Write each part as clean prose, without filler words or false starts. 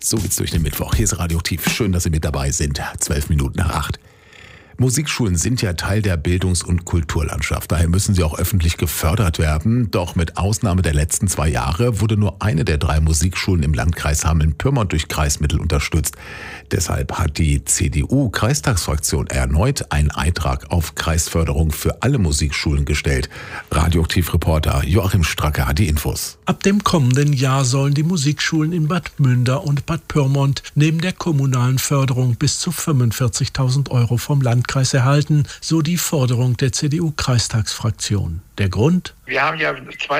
So geht's durch den Mittwoch. Hier ist Radioaktiv. Schön, dass Sie mit dabei sind. 7:12. Musikschulen sind ja Teil der Bildungs- und Kulturlandschaft. Daher müssen sie auch öffentlich gefördert werden. Doch mit Ausnahme der letzten 2 Jahre wurde nur eine der 3 Musikschulen im Landkreis Hameln-Pyrmont durch Kreismittel unterstützt. Deshalb hat die CDU-Kreistagsfraktion erneut einen Eintrag auf Kreisförderung für alle Musikschulen gestellt. Radioaktiv-Reporter Joachim Stracke hat die Infos. Ab dem kommenden Jahr sollen die Musikschulen in Bad Münder und Bad Pyrmont neben der kommunalen Förderung bis zu 45.000 € vom Landkreis erhalten, so die Forderung der CDU-Kreistagsfraktion. Der Grund? Wir haben ja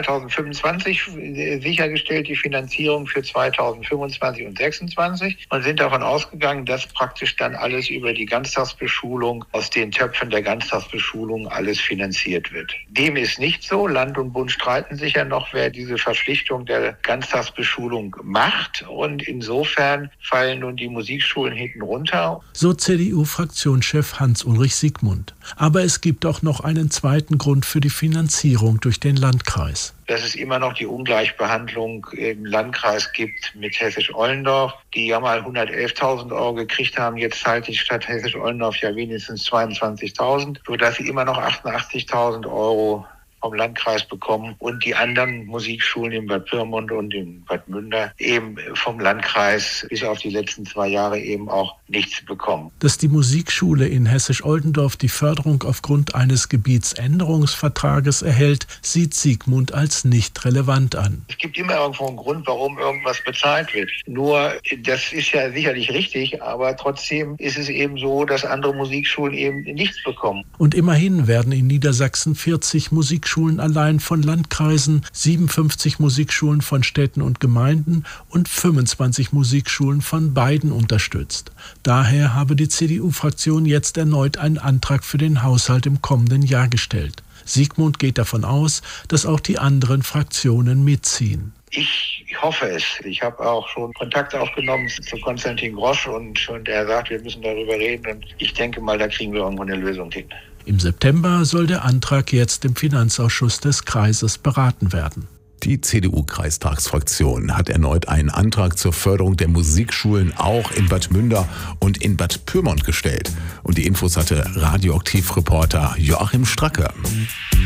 2025 sichergestellt die Finanzierung für 2025 und 2026 und sind davon ausgegangen, dass praktisch dann alles über die Ganztagsbeschulung aus den Töpfen der Ganztagsbeschulung alles finanziert wird. Dem ist nicht so. Land und Bund streiten sich ja noch, wer diese Verpflichtung der Ganztagsbeschulung macht, und insofern fallen nun die Musikschulen hinten runter. So CDU-Fraktionschef Hans-Ulrich Siegmund. Aber es gibt auch noch einen zweiten Grund für die Finanzierung durch den Landkreis. Dass es immer noch die Ungleichbehandlung im Landkreis gibt mit Hessisch-Ollendorf, die ja mal 111.000 € gekriegt haben. Jetzt zahlt die Stadt Hessisch-Ollendorf ja wenigstens 22.000, sodass sie immer noch 88.000 € vom Landkreis bekommen und die anderen Musikschulen in Bad Pyrmont und in Bad Münder eben vom Landkreis bis auf die letzten 2 Jahre eben auch nichts bekommen. Dass die Musikschule in Hessisch-Oldendorf die Förderung aufgrund eines Gebietsänderungsvertrages erhält, sieht Siegmund als nicht relevant an. Es gibt immer irgendwo einen Grund, warum irgendwas bezahlt wird. Nur, das ist ja sicherlich richtig, aber trotzdem ist es eben so, dass andere Musikschulen eben nichts bekommen. Und immerhin werden in Niedersachsen 40 Musikschulen allein von Landkreisen, 57 Musikschulen von Städten und Gemeinden und 25 Musikschulen von beiden unterstützt. Daher habe die CDU-Fraktion jetzt erneut einen Antrag für den Haushalt im kommenden Jahr gestellt. Siegmund geht davon aus, dass auch die anderen Fraktionen mitziehen. Ich hoffe es. Ich habe auch schon Kontakt aufgenommen zu Konstantin Grosch und der sagt, wir müssen darüber reden, und ich denke mal, da kriegen wir irgendwo eine Lösung hin. Im September soll der Antrag jetzt im Finanzausschuss des Kreises beraten werden. Die CDU-Kreistagsfraktion hat erneut einen Antrag zur Förderung der Musikschulen auch in Bad Münder und in Bad Pyrmont gestellt. Und die Infos hatte Radioaktiv-Reporter Joachim Stracke.